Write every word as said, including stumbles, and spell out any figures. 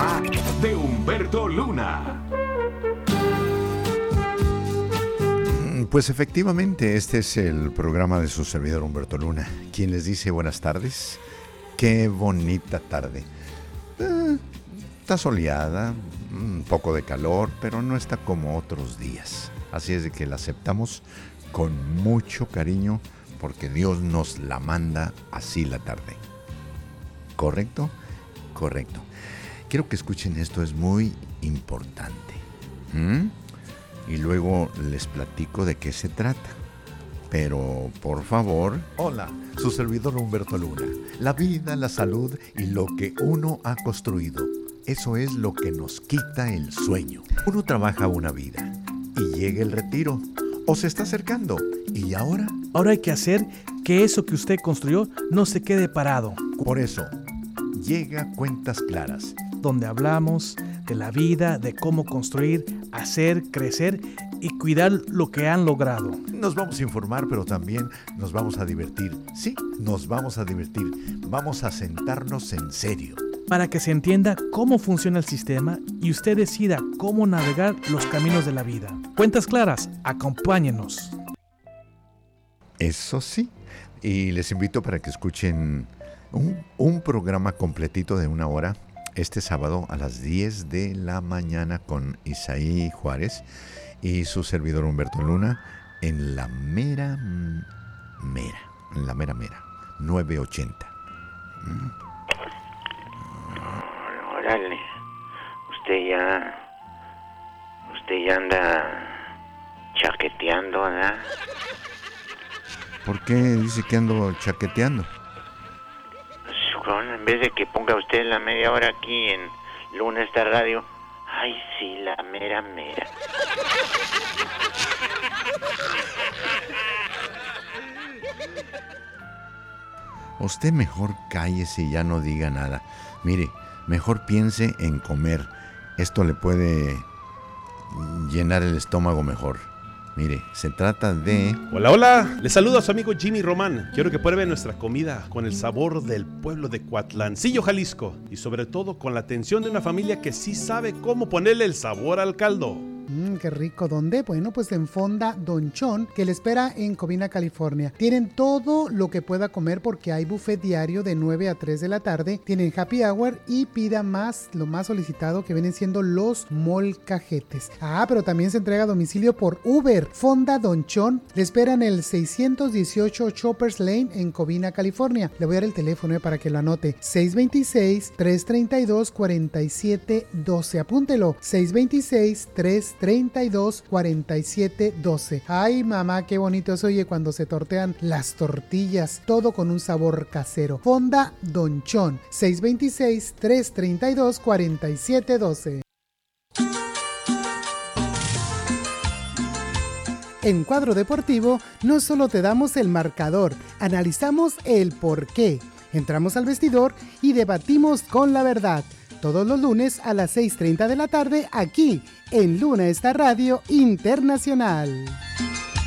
programa de Humberto Luna. Pues efectivamente, este es el programa de su servidor Humberto Luna, quien les dice buenas tardes. Qué bonita tarde. Eh, está soleada, un poco de calor, pero no está como otros días. Así es de que la aceptamos con mucho cariño, porque Dios nos la manda así la tarde. ¿Correcto? Correcto. Quiero que escuchen esto, es muy importante. ¿Mm? Y luego les platico de qué se trata. Pero, por favor... Hola, su servidor Humberto Luna. La vida, la salud y lo que uno ha construido. Eso es lo que nos quita el sueño. Uno trabaja una vida y llega el retiro. O se está acercando. ¿Y ahora? Ahora hay que hacer que eso que usted construyó no se quede parado. Por eso, llega Cuentas Claras, donde hablamos de la vida, de cómo construir, hacer, crecer y cuidar lo que han logrado. Nos vamos a informar, pero también nos vamos a divertir. Sí, nos vamos a divertir. Vamos a sentarnos en serio. Para que se entienda cómo funciona el sistema y usted decida cómo navegar los caminos de la vida. Cuentas Claras, acompáñenos. Eso sí, y les invito para que escuchen un, un programa completito de una hora este sábado a las diez de la mañana con Isaí Juárez y su servidor Humberto Luna en la mera mera, en la mera mera, nueve ochenta. Mm. Órale, usted ya, usted ya anda chaqueteando, ¿verdad? ¿Por qué dice que ando chaqueteando? En vez de que ponga usted la media hora aquí en Luna esta radio, ay sí, la mera mera. Usted mejor cállese y ya no diga nada. Mire, mejor piense en comer. Esto le puede llenar el estómago mejor. Mire, se trata de... Hola, hola, les saluda a su amigo Jimmy Román. Quiero que prueben nuestra comida con el sabor del pueblo de Coatlancillo, Jalisco. Y sobre todo con la atención de una familia que sí sabe cómo ponerle el sabor al caldo. Mmm, qué rico. ¿Dónde? Bueno, pues en Fonda Don Chon, que le espera en Covina, California. Tienen todo lo que pueda comer porque hay buffet diario de nueve a tres de la tarde. Tienen happy hour y pida más, lo más solicitado que vienen siendo los molcajetes. Ah, pero también se entrega a domicilio por Uber. Fonda Don Chon le espera en el seiscientos dieciocho Choppers Lane en Covina, California. Le voy a dar el teléfono eh, para que lo anote. seis dos seis, tres tres dos, cuatro siete uno dos. Apúntelo. seis dos seis, tres treinta y dos, cuarenta y siete doce. Ay, mamá, qué bonito se oye cuando se tortean las tortillas, todo con un sabor casero. Fonda Don Chon, seis dos seis, tres treinta y dos, cuarenta y siete doce. En Cuadro Deportivo no solo te damos el marcador, analizamos el porqué. Entramos al vestidor y debatimos con la verdad. Todos los lunes a las seis treinta de la tarde aquí en Luna Esta Radio Internacional.